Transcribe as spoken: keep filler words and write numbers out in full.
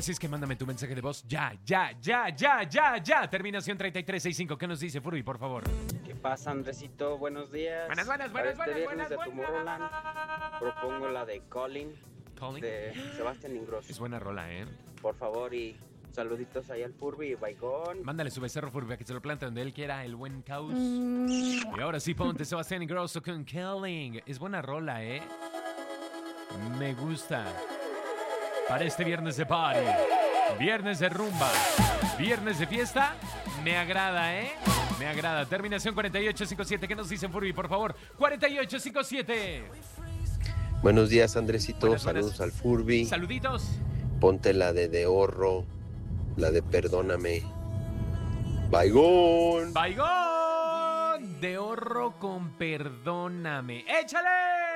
Así es que mándame tu mensaje de voz ya, ya, ya, ya, ya, ya. Terminación treinta y tres sesenta y cinco. ¿Qué nos dice Furby, por favor? ¿Qué pasa, Andresito? Buenos días. Buenas, buenas, buenas, Para este buenas, viernes buenas, de Tomorrowland propongo la de Calling, Calling. de Sebastián Ingrosso. Es buena rola, ¿eh? Por favor, y saluditos ahí al Furby y Baigón. Mándale su becerro Furby a que se lo plante donde él quiera, el buen caos. Y ahora sí, ponte Sebastián Ingrosso con Calling. Es buena rola, ¿eh? Me gusta. Para este viernes de party, viernes de rumba, viernes de fiesta, me agrada, ¿eh? Me agrada. Terminación cuarenta y ocho cincuenta y siete. ¿Qué nos dicen, Furby, por favor? cuarenta y ocho cincuenta y siete. Buenos días, Andresito. Buenas, Saludos buenas. al Furby. Saluditos. Ponte la de De Horro, la de Perdóname. Baigón. Baigón de horro con perdóname. ¡Échale!